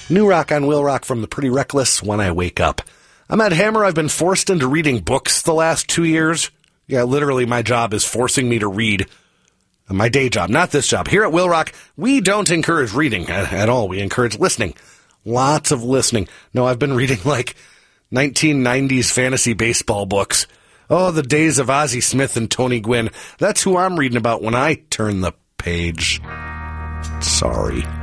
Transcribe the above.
New rock on Will Rock from the Pretty Reckless, When I Wake Up. I'm Ed Hammer. I've been forced into reading books the last 2 years. Yeah, literally my job is forcing me to read. My day job, not this job. Here at Will Rock, we don't encourage reading at all. We encourage listening. Lots of listening. No, I've been reading like 1990s fantasy baseball books. Oh, the days of Ozzie Smith and Tony Gwynn. That's who I'm reading about when I turn the page. Sorry.